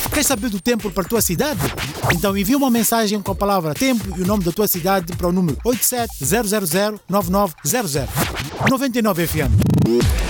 Queres saber do tempo para a tua cidade? Então envia uma mensagem com a palavra tempo e o nome da tua cidade para o número 87 000 9900. 99 FM.